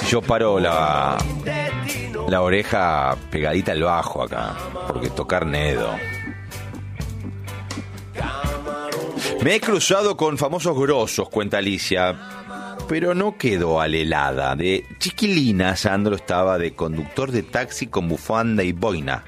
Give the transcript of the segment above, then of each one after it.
Yo paro la oreja pegadita al bajo acá, porque tocar Nedo. Me he cruzado con famosos grosos, cuenta Alicia, pero no quedó alelada. De chiquilina, Sandro estaba de conductor de taxi con bufanda y boina.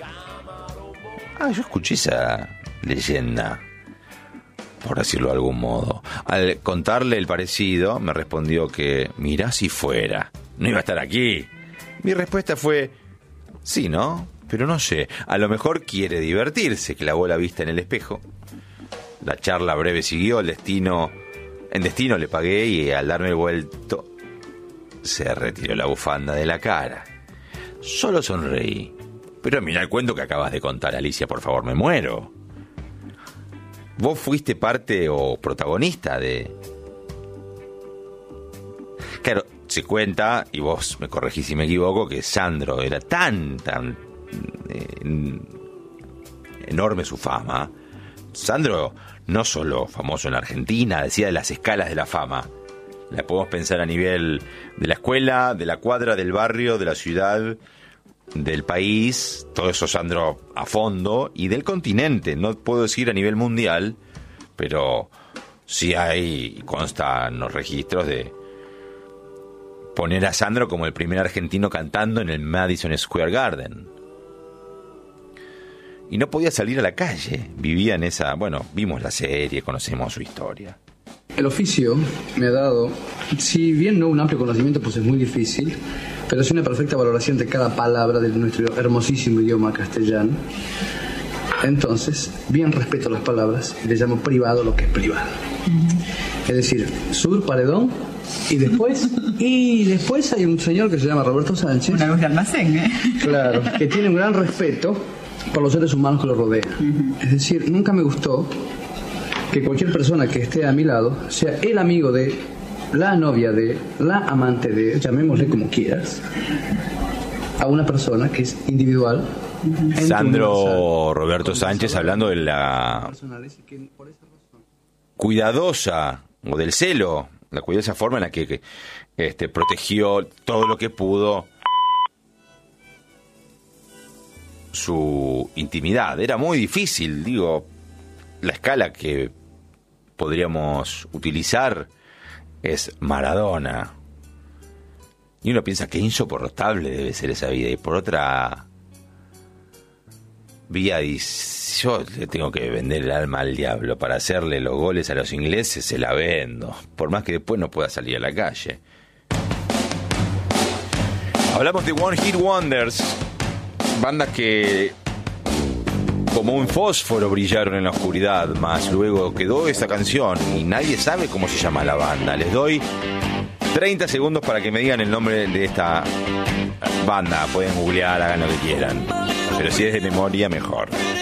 Yo escuché esa leyenda, por decirlo de algún modo. Al contarle el parecido, me respondió que, mirá si fuera, no iba a estar aquí. Mi respuesta fue, sí, ¿no? Pero no sé, a lo mejor quiere divertirse. Clavó la vista en el espejo. La charla breve siguió, en destino le pagué y al darme el vuelto, se retiró la bufanda de la cara. Solo sonreí. Pero mira el cuento que acabas de contar, Alicia, por favor, me muero. ¿Vos fuiste parte o protagonista de...? Claro, se cuenta, y vos me corregís si me equivoco, que Sandro era tan enorme su fama. Sandro no solo famoso en la Argentina, decía de las escalas de la fama. La podemos pensar a nivel de la escuela, de la cuadra, del barrio, de la ciudad, del país, todo eso Sandro a fondo, y del continente. No puedo decir a nivel mundial, pero sí hay, constan los registros de poner a Sandro como el primer argentino cantando en el Madison Square Garden. Y no podía salir a la calle, vivía en esa... Bueno, vimos la serie, conocemos su historia. El oficio me ha dado, si bien no un amplio conocimiento, pues es muy difícil, pero es una perfecta valoración de cada palabra de nuestro hermosísimo idioma castellano. Entonces, bien respeto las palabras y le llamo privado lo que es privado. Es decir, sur, paredón, y después hay un señor que se llama Roberto Sánchez. Una luz de almacén, ¿eh? Claro, que tiene un gran respeto por los seres humanos que lo rodean. Es decir, nunca me gustó que cualquier persona que esté a mi lado sea el amigo de, la novia de, la amante de, llamémosle como quieras, a una persona que es individual. Sandro Roberto Sánchez hablando de la cuidadosa, o del celo, la cuidadosa forma en la que protegió todo lo que pudo su intimidad. Era muy difícil, digo, la escala que podríamos utilizar es Maradona. Y uno piensa que insoportable debe ser esa vida. Y por otra vía, yo le tengo que vender el alma al diablo para hacerle los goles a los ingleses, se la vendo. Por más que después no pueda salir a la calle. Hablamos de One Hit Wonders, bandas que como un fósforo brillaron en la oscuridad, más luego quedó esta canción y nadie sabe cómo se llama la banda. Les doy 30 segundos para que me digan el nombre de esta banda. Pueden googlear, hagan lo que quieran, pero si es de memoria, mejor.